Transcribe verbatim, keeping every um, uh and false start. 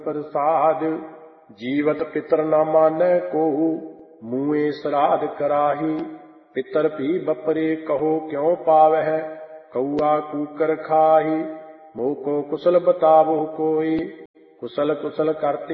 प्रसाद। जीवत पितर न मानै कोहू, मुए श्राद्ध कराही। पितर भी बपरे कहो क्यों पावह, कौआ कूकर खाही। मोको कुशल बतावो कोई, कुशल कुशल करते